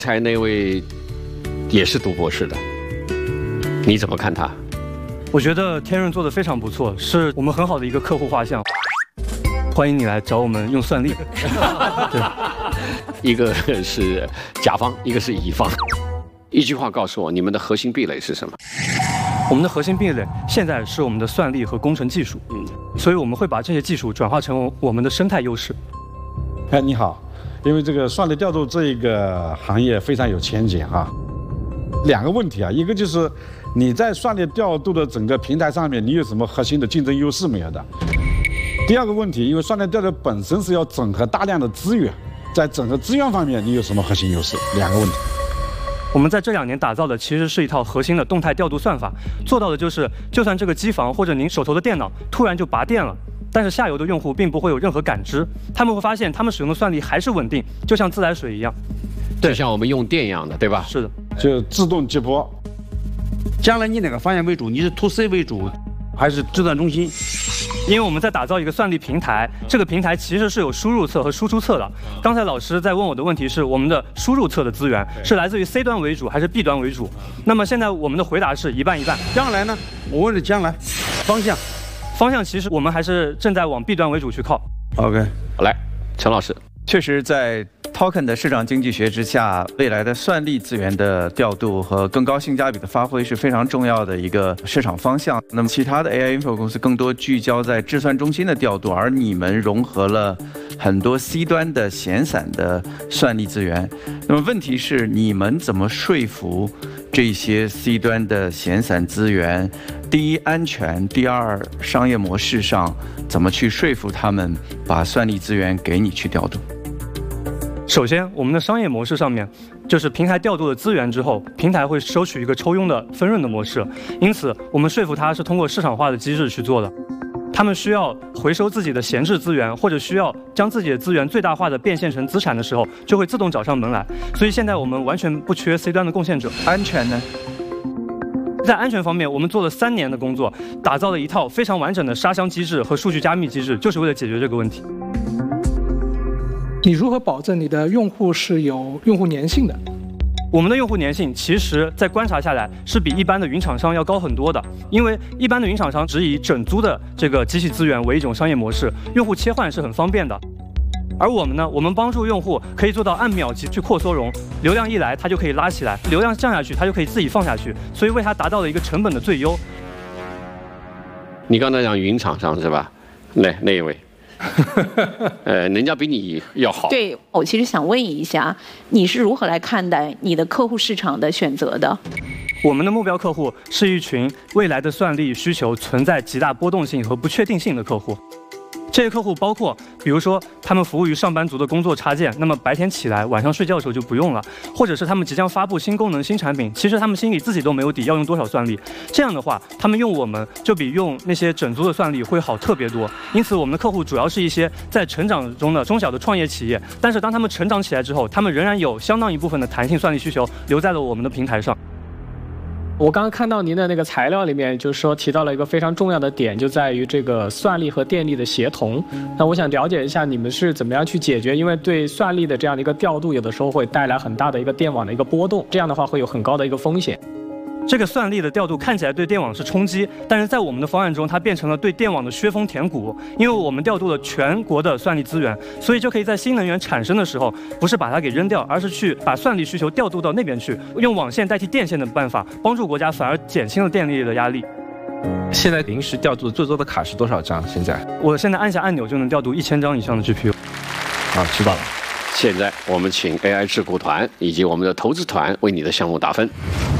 才那位也是读博士的，你怎么看他？ 我觉得天润做的非常不错，是我们很好的一个客户画像。欢迎你来找我们用算力。对， 一个是甲方，一个是乙方。一句话告诉我，你们的核心壁垒是什么？ 我们的核心壁垒现在是我们的算力和工程技术。所以我们会把这些技术转化成我们的生态优势。 哎，你好，因为这个算力调度这个行业非常有前景啊。两个问题啊，一个就是你在算力调度的整个平台上面，你有什么核心的竞争优势没有的？第二个问题，因为算力调度本身是要整合大量的资源，在整合资源方面，你有什么核心优势？两个问题。 我们在这2年打造的其实是一套核心的动态调度算法，做到的就是，就算这个机房或者您手头的电脑突然就拔电了，但是下游的用户并不会有任何感知，他们会发现他们使用的算力还是稳定，就像自来水一样， 就像我们用电一样的，对吧？ 是的， 就自动接驳。 将来你哪个方向为主？你是 to C 为主，还是计算中心？ 因为我们在打造一个算力平台，这个平台其实是有输入侧和输出侧的。刚才老师在问我的问题是，我们的输入侧的资源是来自于 C 端为主还是 B 端为主？那么现在我们的回答是一半一半。 将来呢？我问的将来方向其实我们还是正在往 B 端为主去靠。 OK， 来，陈老师。 确实，在 token 的市场经济学之下，未来的算力资源的调度和更高性价比的发挥是非常重要的一个市场方向。那么，其他的 AI info 公司更多聚焦在计算中心的调度，而你们融合了很多 C 端的闲散的算力资源。那么，问题是你们怎么说服这些 C 端的闲散资源？第一，安全；第二，商业模式上怎么去说服他们把算力资源给你去调度？ 首先，我们的商业模式上面，就是平台调度了资源之后，平台会收取一个抽佣的分润的模式，因此我们说服他是通过市场化的机制去做的。他们需要回收自己的闲置资源，或者需要将自己的资源最大化的变现成资产的时候，就会自动找上门来。所以现在我们完全不缺 C 端的贡献者。 安全呢？ 在安全方面，我们做了3年的工作，打造了一套非常完整的沙箱机制和数据加密机制，就是为了解决这个问题。 你如何保证你的用户是有用户粘性的？ 我们的用户粘性其实在观察下来是比一般的云厂商要高很多的，因为一般的云厂商只以整租的这个机器资源为一种商业模式，用户切换是很方便的。而我们呢，我们帮助用户可以做到按秒级去扩缩容，流量一来它就可以拉起来，流量降下去它就可以自己放下去，所以为它达到了一个成本的最优。 你刚才讲云厂商是吧？那一位。人家比你要好。 对，我其实想问一下，你是如何来看待你的客户市场的选择的？ 我们的目标客户是一群未来的算力需求存在极大波动性和不确定性的客户。这些客户包括，比如说他们服务于上班族的工作插件，那么白天起来，晚上睡觉的时候就不用了；或者是他们即将发布新功能、新产品，其实他们心里自己都没有底，要用多少算力。这样的话，他们用我们就比用那些整租的算力会好特别多。因此，我们的客户主要是一些在成长中的中小的创业企业，但是当他们成长起来之后，他们仍然有相当一部分的弹性算力需求留在了我们的平台上。 我刚刚看到您的那个材料里面，就是说提到了一个非常重要的点，就在于这个算力和电力的协同。那我想了解一下，你们是怎么样去解决？因为对算力的这样的一个调度，有的时候会带来很大的一个电网的一个波动，这样的话会有很高的一个风险。 这个算力的调度看起来对电网是冲击，但是在我们的方案中，它变成了对电网的削峰填谷。因为我们调度了全国的算力资源，所以就可以在新能源产生的时候，不是把它给扔掉，而是去把算力需求调度到那边去，用网线代替电线的办法，帮助国家反而减轻了电力的压力。 现在临时调度最多的卡是多少张？现在我现在按下按钮就能调度1000张以上的 GPU。 好，知道了。现在我们请 AI 智库团以及我们的投资团为你的项目打分。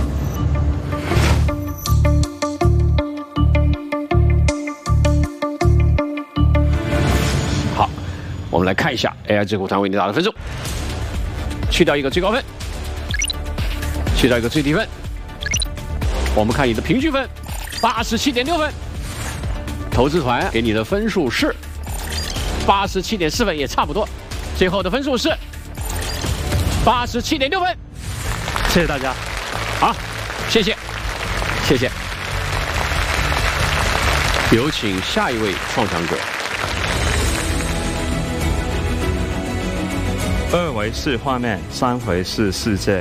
我们来看一下 AI 智库团为你打的分数，去掉一个最高分，去掉一个最低分，我们看你的平均分87.6分，投资团给你的分数是87.4分，也差不多，最后的分数是87.6分。 谢谢大家。 好，谢谢，谢谢。有请下一位创强者。 2维是画面，3维是世界。